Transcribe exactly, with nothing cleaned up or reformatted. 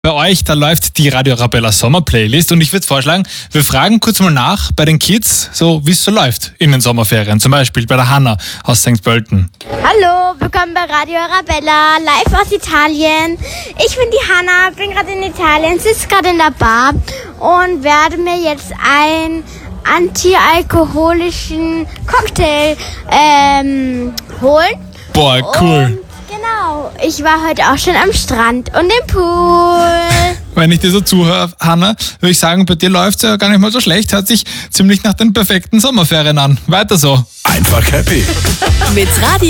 Bei euch, da läuft die Radio Arabella Sommer-Playlist und ich würde vorschlagen, wir fragen kurz mal nach bei den Kids, so wie es so läuft in den Sommerferien. Zum Beispiel bei der Hanna aus Sankt Pölten. Hallo, willkommen bei Radio Arabella, live aus Italien. Ich bin die Hanna, bin gerade in Italien, sitze gerade in der Bar und werde mir jetzt einen antialkoholischen Cocktail ähm, holen. Boah, cool. Und genau, ich war heute auch schon am Strand und im Pool. Wenn ich dir so zuhöre, Hanna, würde ich sagen, bei dir läuft es ja gar nicht mal so schlecht. Hört sich ziemlich nach den perfekten Sommerferien an. Weiter so. Einfach happy. Mit Radio